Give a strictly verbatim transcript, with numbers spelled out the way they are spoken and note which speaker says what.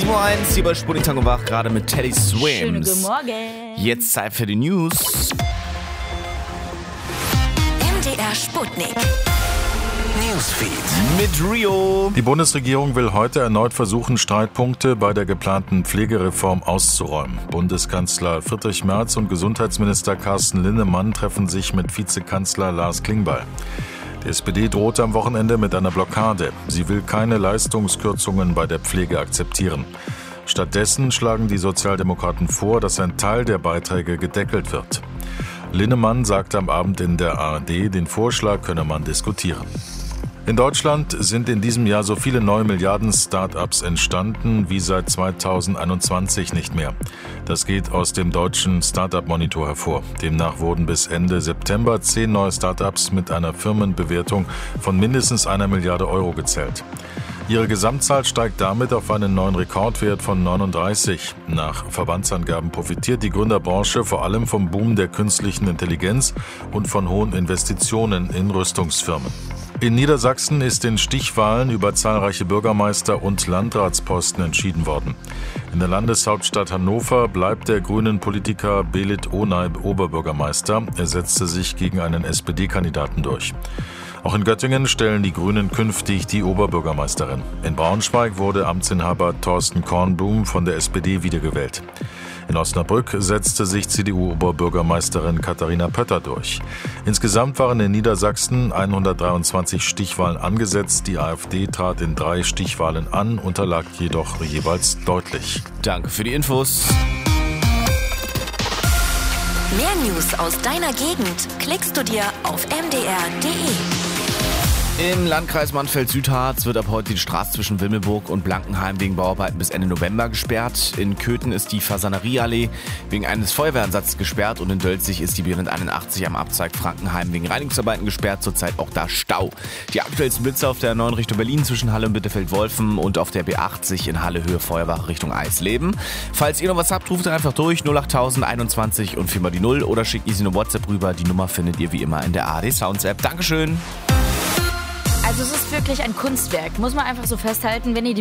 Speaker 1: sieben Uhr eins, hier bei Sputnik Tango Wach, gerade mit Teddy Swims.
Speaker 2: Schönen guten Morgen.
Speaker 1: Jetzt Zeit für die News.
Speaker 3: M D R Sputnik. Newsfeed.
Speaker 1: Mit Rio.
Speaker 4: Die Bundesregierung will heute erneut versuchen, Streitpunkte bei der geplanten Pflegereform auszuräumen. Bundeskanzler Friedrich Merz und Gesundheitsminister Carsten Linnemann treffen sich mit Vizekanzler Lars Klingbeil. Die S P D droht am Wochenende mit einer Blockade. Sie will keine Leistungskürzungen bei der Pflege akzeptieren. Stattdessen schlagen die Sozialdemokraten vor, dass ein Teil der Beiträge gedeckelt wird. Linnemann sagte am Abend in der A R D, den Vorschlag könne man diskutieren. In Deutschland sind in diesem Jahr so viele neue Milliarden-Start-ups entstanden wie seit zweitausendeinundzwanzig nicht mehr. Das geht aus dem deutschen Start-up-Monitor hervor. Demnach wurden bis Ende September zehn neue Start-ups mit einer Firmenbewertung von mindestens einer Milliarde Euro gezählt. Ihre Gesamtzahl steigt damit auf einen neuen Rekordwert von neununddreißig. Nach Verbandsangaben profitiert die Gründerbranche vor allem vom Boom der künstlichen Intelligenz und von hohen Investitionen in Rüstungsfirmen. In Niedersachsen ist in Stichwahlen über zahlreiche Bürgermeister- und Landratsposten entschieden worden. In der Landeshauptstadt Hannover bleibt der grünen Politiker Belit Onay Oberbürgermeister. Er setzte sich gegen einen S P D-Kandidaten durch. Auch in Göttingen stellen die Grünen künftig die Oberbürgermeisterin. In Braunschweig wurde Amtsinhaber Thorsten Kornblum von der S P D wiedergewählt. In Osnabrück setzte sich C D U-Oberbürgermeisterin Katharina Pötter durch. Insgesamt waren in Niedersachsen hundertdreiundzwanzig Stichwahlen angesetzt. Die AfD trat in drei Stichwahlen an, unterlag jedoch jeweils deutlich.
Speaker 1: Danke für die Infos.
Speaker 3: Mehr News aus deiner Gegend klickst du dir auf m d r punkt d e.
Speaker 1: Im Landkreis Mannfeld-Südharz wird ab heute die Straße zwischen Wimmelburg und Blankenheim wegen Bauarbeiten bis Ende November gesperrt. In Köthen ist die Fasanerieallee wegen eines Feuerwehreinsatzes gesperrt und in Dölzig ist die B hunderteinundachtzig am Abzweig Frankenheim wegen Reinigungsarbeiten gesperrt. Zurzeit auch da Stau. Die aktuellsten Blitze auf der neuen Richtung Berlin zwischen Halle und Bitterfeld-Wolfen und auf der B achtzig in Halle Höhe Feuerwache Richtung Eisleben. Falls ihr noch was habt, ruft einfach durch null achttausend einundzwanzig und viermal die Null oder schickt ihr sie eine WhatsApp rüber. Die Nummer findet ihr wie immer in der A R D Sounds App. Dankeschön.
Speaker 2: Also es ist wirklich ein Kunstwerk, muss man einfach so festhalten. Wenn ihr die